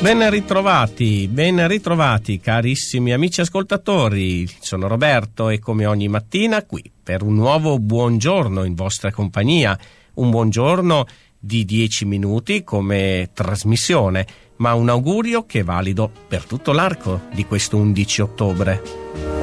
Ben ritrovati carissimi amici ascoltatori, sono Roberto e come ogni mattina qui per un nuovo buongiorno in vostra compagnia, un buongiorno di 10 minuti come trasmissione, ma un augurio che è valido per tutto l'arco di questo 11 ottobre.